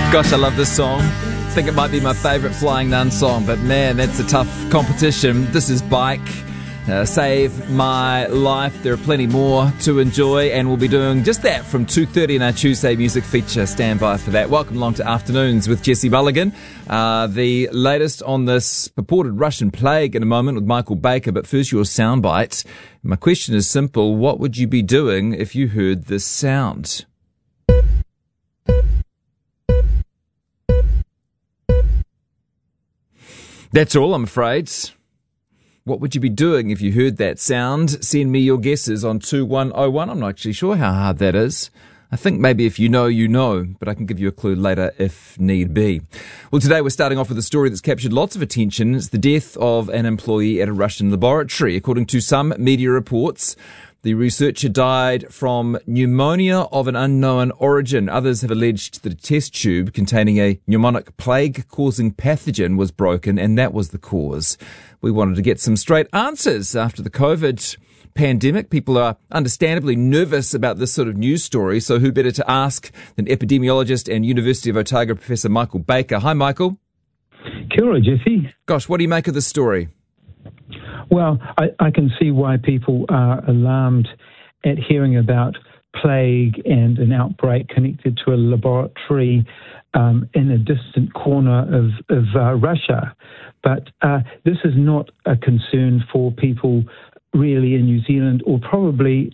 Gosh, I love this song. I think it might be my favourite Flying Nun song, but man, that's a tough competition. This is Bike, Save My Life. There are plenty more to enjoy, and we'll be doing just that from 2:30 in our Tuesday music feature. Stand by for that. Welcome along to Afternoons with Jesse Mulligan. The latest on this purported Russian plague in a moment with Michael Baker, but first your soundbite. My question is simple. What would you be doing if you heard this sound? That's all, I'm afraid. What would you be doing if you heard that sound? Send me your guesses on 2101. I'm not actually sure how hard that is. I think maybe if you know, you know, but I can give you a clue later if need be. Well, today we're starting off with a story that's captured lots of attention. It's the death of an employee at a Russian laboratory. According to some media reports, the researcher died from pneumonia of an unknown origin. Others have alleged that a test tube containing a pneumonic plague-causing pathogen was broken, and that was the cause. We wanted to get some straight answers after the COVID pandemic. People are understandably nervous about this sort of news story, so who better to ask than epidemiologist and University of Otago Professor Michael Baker. Hi, Michael. Kia ora, Jesse. Gosh, what do you make of this story? Well, I can see why people are alarmed at hearing about plague and an outbreak connected to a laboratory in a distant corner of Russia. But this is not a concern for people really in New Zealand or probably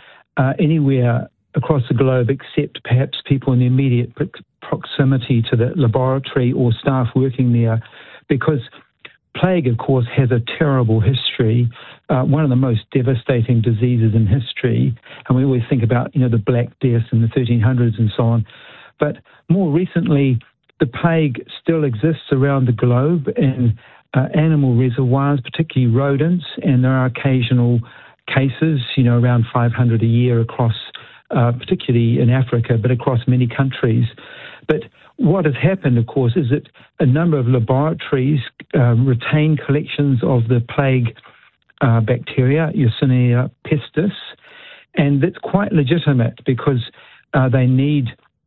anywhere across the globe except perhaps people in the immediate proximity to the laboratory or staff working there, because plague, of course, has a terrible history, one of the most devastating diseases in history. And we always think about, the Black Death in the 1300s and so on. But more recently, the plague still exists around the globe in animal reservoirs, particularly rodents, and there are occasional cases, around 500 a year across, particularly in Africa, but across many countries. But what has happened, of course, is that a number of laboratories retain collections of the plague bacteria, Yersinia pestis, and that's quite legitimate because they need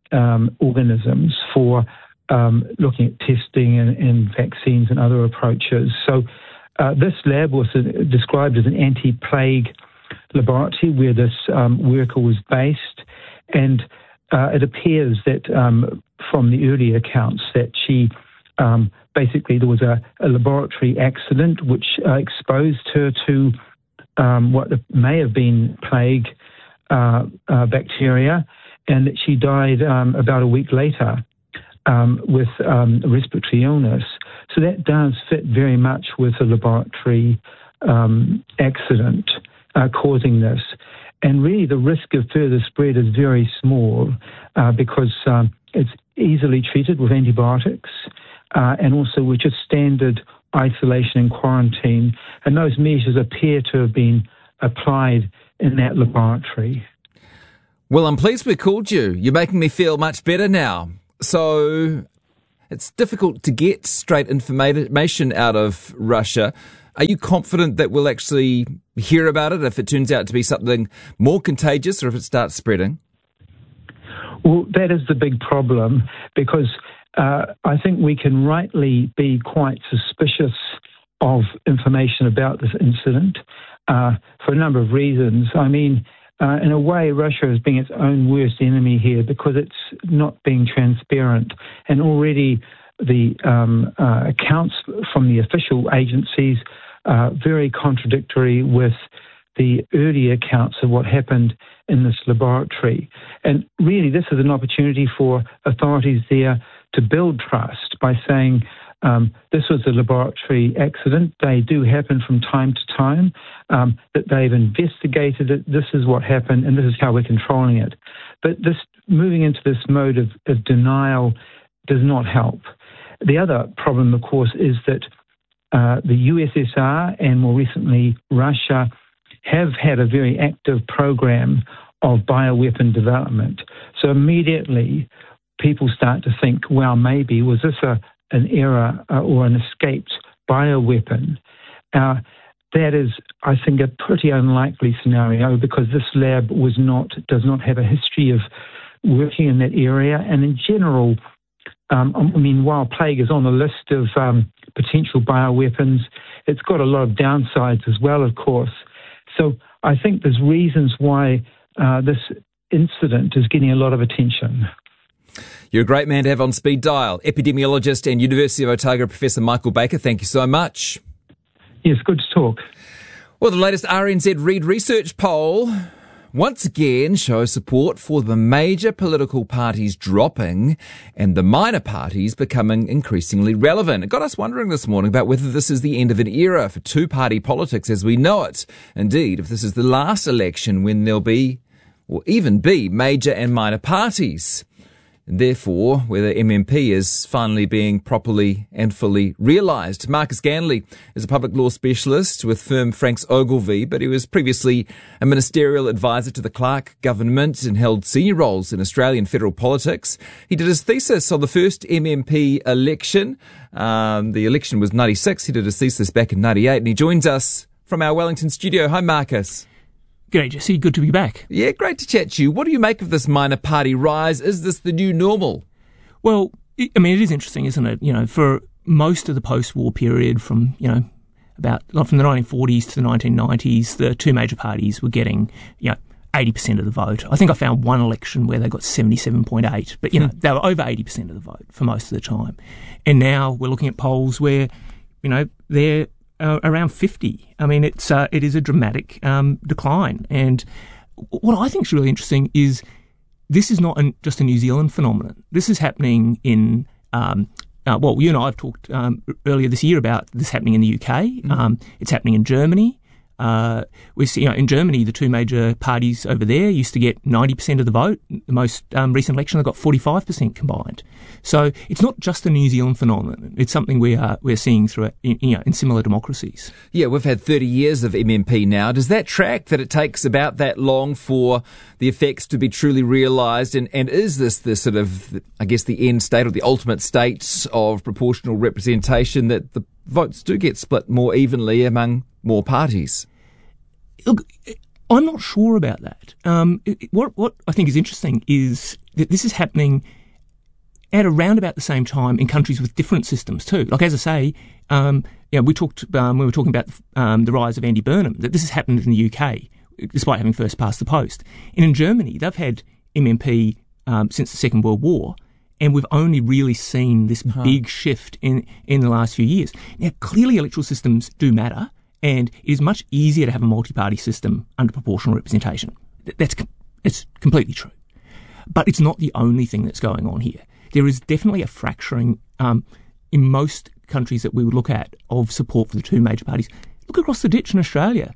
organisms for looking at testing and vaccines and other approaches. So this lab was described as an anti-plague laboratory where this worker was based, and it appears that from the early accounts that she basically there was a laboratory accident which exposed her to what may have been plague bacteria, and that she died about a week later with a respiratory illness. So that does fit very much with a laboratory accident causing this. And really the risk of further spread is very small because it's easily treated with antibiotics and also with just standard isolation and quarantine. And those measures appear to have been applied in that laboratory. Well, I'm pleased we called you. You're making me feel much better now. So it's difficult to get straight information out of Russia. Are you confident that we'll actually hear about it if it turns out to be something more contagious or if it starts spreading? Well, that is the big problem because I think we can rightly be quite suspicious of information about this incident for a number of reasons. I mean, in a way, Russia is being its own worst enemy here because it's not being transparent. And already the accounts from the official agencies are very contradictory with the early accounts of what happened in this laboratory. And really, this is an opportunity for authorities there to build trust by saying, this was a laboratory accident. They do happen from time to time, that they've investigated it. This is what happened, and this is how we're controlling it. But this moving into this mode of denial does not help. The other problem, of course, is that the USSR and more recently Russia have had a very active program of bioweapon development. So immediately people start to think, well, maybe was this an error or an escaped bioweapon? That is, I think, a pretty unlikely scenario because this lab does not have a history of working in that area, and in general, while plague is on the list of potential bioweapons, it's got a lot of downsides as well, of course. So I think there's reasons why this incident is getting a lot of attention. You're a great man to have on speed dial. Epidemiologist and University of Otago Professor Michael Baker, thank you so much. Yes, good to talk. Well, the latest RNZ Reid Research poll once again shows support for the major political parties dropping and the minor parties becoming increasingly relevant. It got us wondering this morning about whether this is the end of an era for two-party politics as we know it. Indeed, if this is the last election when there'll be, or even be, major and minor parties. And therefore, whether MMP is finally being properly and fully realised. Marcus Ganley is a public law specialist with firm Franks Ogilvie, but he was previously a ministerial advisor to the Clark government and held senior roles in Australian federal politics. He did his thesis on the first MMP election. The election was 96. He did his thesis back in 98, and he joins us from our Wellington studio. Hi, Marcus. G'day, Jesse. Good to be back. Yeah, great to chat to you. What do you make of this minor party rise? Is this the new normal? Well, it is interesting, isn't it? For most of the post-war period from the 1940s to the 1990s, the two major parties were getting, 80% of the vote. I think I found one election where they got 77.8, but, they were over 80% of the vote for most of the time. And now we're looking at polls where, they're around 50. It is a dramatic decline. And what I think is really interesting is this is not just a New Zealand phenomenon. This is happening in, you and I have talked earlier this year about this happening in the UK. It's happening in Germany. We see, in Germany, the two major parties over there used to get 90% of the vote. The most recent election, they got 45% combined. So it's not just a New Zealand phenomenon. It's something we're seeing through in similar democracies. Yeah, we've had 30 years of MMP now. Does that track that it takes about that long for the effects to be truly realised? And is this the sort of, I guess, the end state or the ultimate state of proportional representation, that the votes do get split more evenly among more parties? Look, I'm not sure about that. What I think is interesting is that this is happening at around about the same time in countries with different systems too. Like, as I say, we talked when we were talking about the rise of Andy Burnham, that this has happened in the UK, despite having first past the post. And in Germany, they've had MMP since the Second World War, and we've only really seen this big shift in the last few years. Now, clearly electoral systems do matter, and it is much easier to have a multi-party system under proportional representation. It's completely true. But it's not the only thing that's going on here. There is definitely a fracturing in most countries that we would look at of support for the two major parties. Look across the ditch in Australia.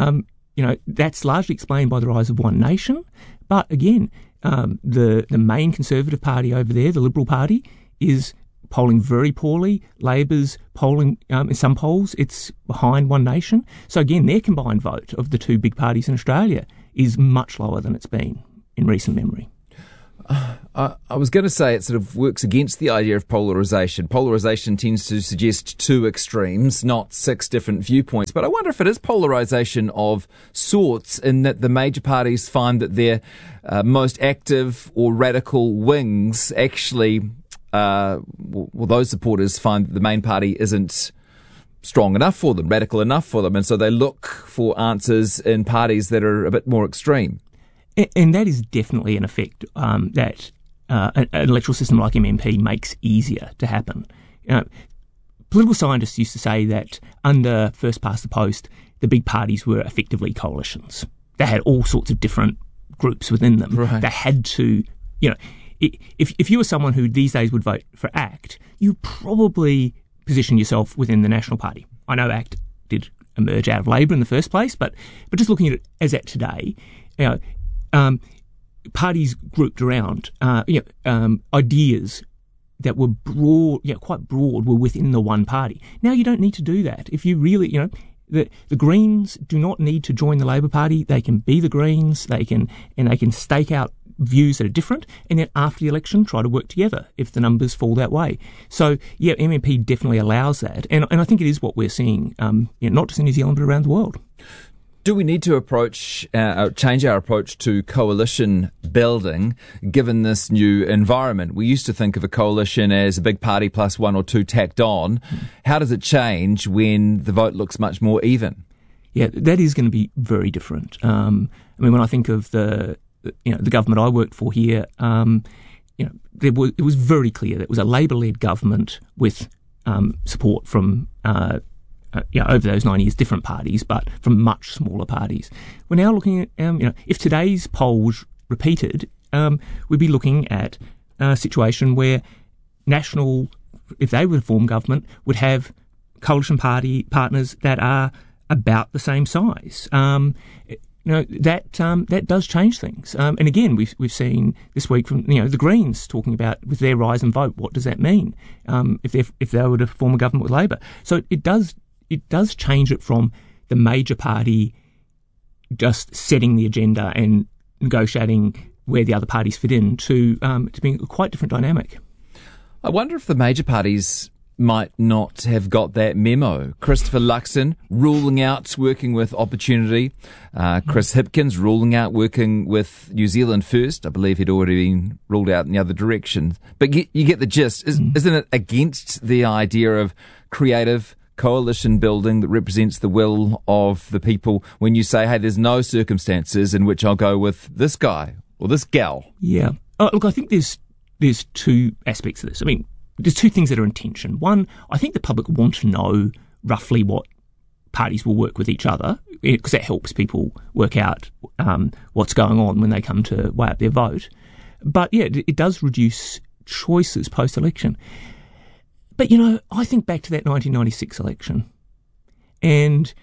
That's largely explained by the rise of One Nation. But again, the main Conservative party over there, the Liberal Party, is polling very poorly. Labor's polling, in some polls, it's behind One Nation. So again, their combined vote of the two big parties in Australia is much lower than it's been in recent memory. I was going to say it sort of works against the idea of polarisation. Polarisation tends to suggest two extremes, not six different viewpoints. But I wonder if it is polarisation of sorts, in that the major parties find that their most active or radical wings actually, those supporters find that the main party isn't strong enough for them, radical enough for them. And so they look for answers in parties that are a bit more extreme. And that is definitely an effect that an electoral system like MMP makes easier to happen. Political scientists used to say that under first past the post, the big parties were effectively coalitions. They had all sorts of different groups within them. Right. They had to, if you were someone who these days would vote for ACT, you probably position yourself within the National Party. I know ACT did emerge out of Labor in the first place, but just looking at it as at today, parties grouped around ideas that were broad, quite broad, were within the one party. Now you don't need to do that. If you really, the Greens do not need to join the Labor Party. They can be the Greens. They can stake out views that are different, and then after the election try to work together if the numbers fall that way. So MMP definitely allows that, and I think it is what we're seeing, not just in New Zealand but around the world. Do we need to change our approach to coalition building given this new environment? We used to think of a coalition as a big party plus one or two tacked on. How does it change when the vote looks much more even? Yeah, that is going to be very different. When I think of the government I worked for here, it was very clear that it was a Labor-led government with support from over those 9 years, different parties, but from much smaller parties. We're now looking at, if today's polls repeated, we'd be looking at a situation where National, if they were to form government, would have coalition party partners that are about the same size. That does change things. And again, we've seen this week from the Greens talking about with their rise and vote. What does that mean if they were to form a government with Labor? So it does change it from the major party just setting the agenda and negotiating where the other parties fit in to being a quite different dynamic. I wonder if the major parties might not have got that memo. Christopher Luxon ruling out working with Opportunity. Chris Hipkins ruling out working with New Zealand First. I believe he'd already been ruled out in the other direction. But you get the gist. Isn't it against the idea of creative coalition building that represents the will of the people when you say, hey, there's no circumstances in which I'll go with this guy or this gal? Yeah. Look, I think there's two aspects of this. I mean, there's two things that are in tension. One, I think the public want to know roughly what parties will work with each other because that helps people work out what's going on when they come to weigh up their vote. But yeah, it does reduce choices post-election. But, I think back to that 1996 election, and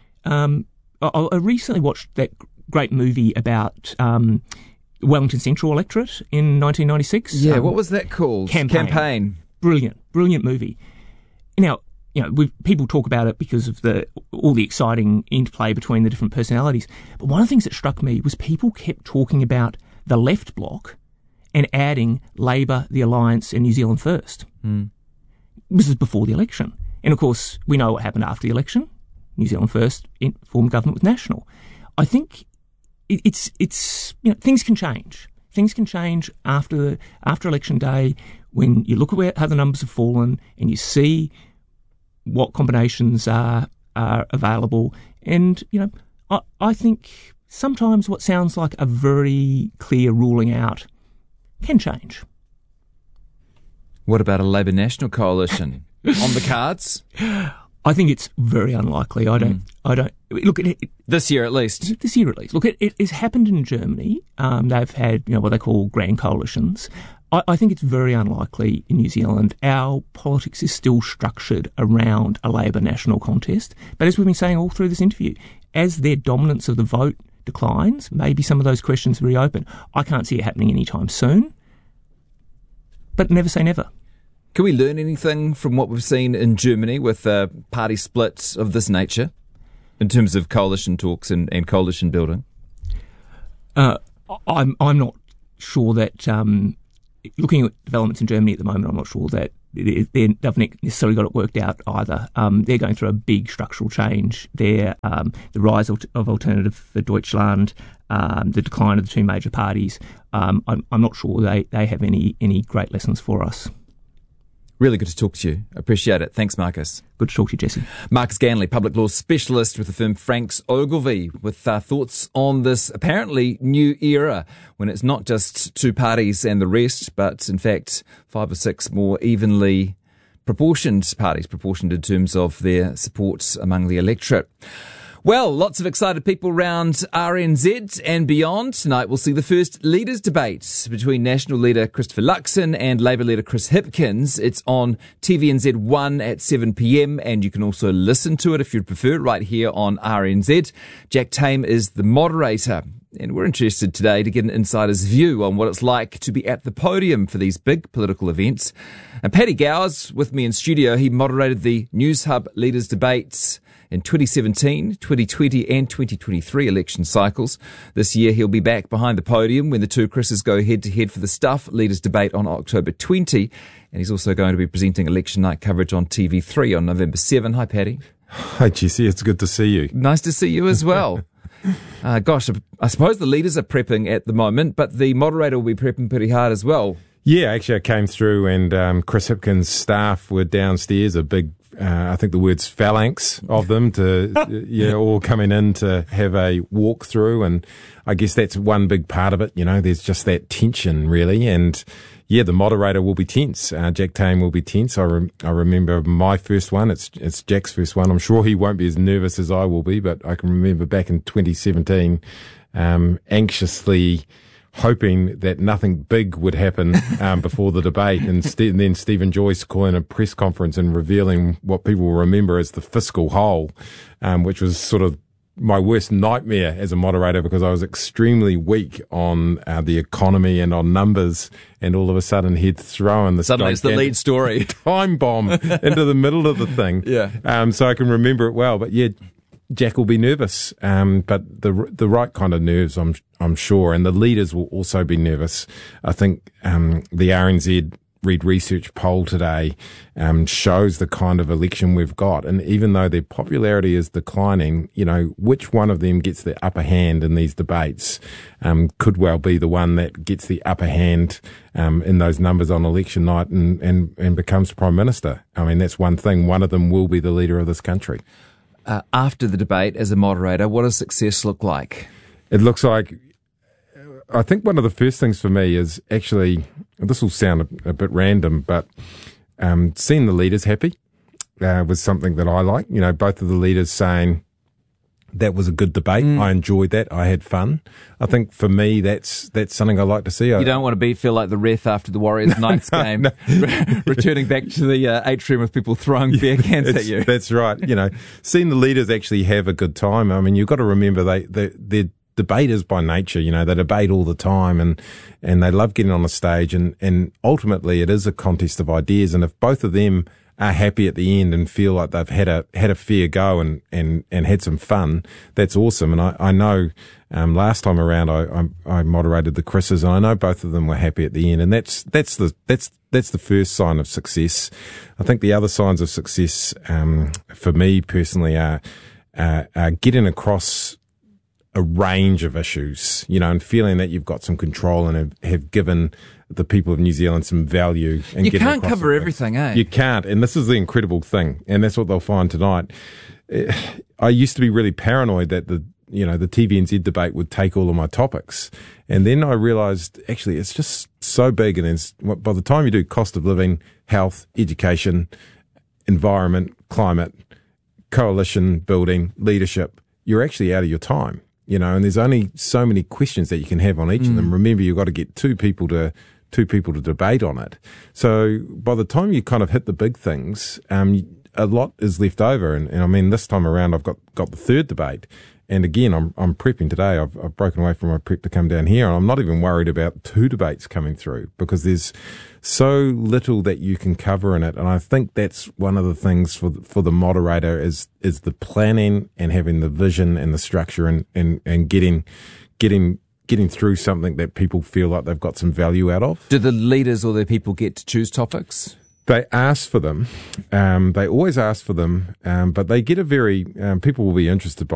I recently watched that great movie about Wellington Central electorate in 1996. Yeah, what was that called? Campaign. Brilliant movie. Now, people talk about it because of all the exciting interplay between the different personalities. But one of the things that struck me was people kept talking about the left bloc and adding Labor, the Alliance, and New Zealand First. This is before the election. And of course, we know what happened after the election. New Zealand First formed government with National. I think it's things can change. Things can change after election day when you look at how the numbers have fallen and you see what combinations are available. And, I think sometimes what sounds like a very clear ruling out can change. What about a Labor National coalition on the cards? I think it's very unlikely. I don't look at it. This year at least. This year at least. Look, it has happened in Germany. They've had what they call grand coalitions. I think it's very unlikely in New Zealand. Our politics is still structured around a Labor National contest. But as we've been saying all through this interview, as their dominance of the vote declines, maybe some of those questions reopen. I can't see it happening anytime soon. But never say never. Can we learn anything from what we've seen in Germany with party splits of this nature in terms of coalition talks and coalition building? I'm not sure that, looking at developments in Germany at the moment, I'm not sure that they haven't necessarily got it worked out either. They're going through a big structural change there. The rise of Alternative for Deutschland, the decline of the two major parties. I'm not sure they have any great lessons for us. Really good to talk to you. Appreciate it. Thanks, Marcus. Good to talk to you, Jesse. Marcus Ganley, public law specialist with the firm Franks Ogilvie, with thoughts on this apparently new era when it's not just two parties and the rest, but in fact 5 or 6 more evenly proportioned parties, proportioned in terms of their support among the electorate. Well, lots of excited people around RNZ and beyond. Tonight we'll see the first leaders' debate between National leader Christopher Luxon and Labour leader Chris Hipkins. It's on TVNZ 1 at 7 p.m. and you can also listen to it if you'd prefer right here on RNZ. Jack Tame is the moderator. And we're interested today to get an insider's view on what it's like to be at the podium for these big political events. And Paddy Gowers with me in studio. He moderated the News Hub leaders' debates in 2017, 2020 and 2023 election cycles. This year he'll be back behind the podium when the two Chris's go head-to-head for the Stuff leaders debate on October 20. And he's also going to be presenting election night coverage on TV3 on November 7. Hi, Paddy. Hi, Jesse. It's good to see you. Nice to see you as well. Gosh, I suppose the leaders are prepping at the moment, but the moderator will be prepping pretty hard as well. Yeah, actually I came through and Chris Hipkins' staff were downstairs, a big, I think the word's phalanx of them to, all coming in to have a walk through. And I guess that's one big part of it. There's just that tension really. And yeah, the moderator will be tense. Jack Tame will be tense. I remember my first one. It's Jack's first one. I'm sure he won't be as nervous as I will be, but I can remember back in 2017, anxiously hoping that nothing big would happen before the debate, and then Stephen Joyce calling a press conference and revealing what people will remember as the fiscal hole, which was sort of my worst nightmare as a moderator because I was extremely weak on the economy and on numbers, and all of a sudden he'd throw in the suddenly it's the lead story time bomb into the middle of the thing. Yeah. So I can remember it well, but yeah. Jack will be nervous, but the right kind of nerves, I'm sure, and the leaders will also be nervous. I think the RNZ Read Research poll today shows the kind of election we've got, and even though their popularity is declining, which one of them gets the upper hand in these debates could well be the one that gets the upper hand in those numbers on election night and becomes Prime Minister. I mean, that's one thing. One of them will be the leader of this country. After the debate, as a moderator, what does success look like? It looks like, I think one of the first things for me is actually, this will sound a bit random, but seeing the leaders happy was something that I like. Both of the leaders saying, that was a good debate. I enjoyed that. I had fun. I think for me, that's something I like to see. You don't want to feel like the ref after the Warriors Knights game, returning back to the atrium with people throwing beer cans at you. That's right. Seeing the leaders actually have a good time. I mean, you've got to remember they're debaters by nature. They debate all the time and they love getting on the stage, and ultimately it is a contest of ideas. And if both of them are happy at the end and feel like they've had a fair go and had some fun, that's awesome. And I know last time around I moderated the Chris's, and I know both of them were happy at the end, and that's the first sign of success. I think the other signs of success for me personally are getting across a range of issues, and feeling that you've got some control and have given the people of New Zealand some value. And you can't cover everything, eh? You can't, and this is the incredible thing, and that's what they'll find tonight. I used to be really paranoid that the TVNZ debate would take all of my topics, and then I realised actually it's just so big, and by the time you do cost of living, health, education, environment, climate, coalition building, leadership, you're actually out of your time. And there's only so many questions that you can have on each of them. Remember, you've got to get two people to debate on it. So by the time you kind of hit the big things, a lot is left over. And I mean, this time around, I've got the third debate. And again, I'm prepping today. I've broken away from my prep to come down here, and I'm not even worried about two debates coming through because there's so little that you can cover in it. And I think that's one of the things for the moderator is the planning and having the vision and the structure and getting through something that people feel like they've got some value out of. Do the leaders or the people get to choose topics? They ask for them. They always ask for them, but they get people will be interested by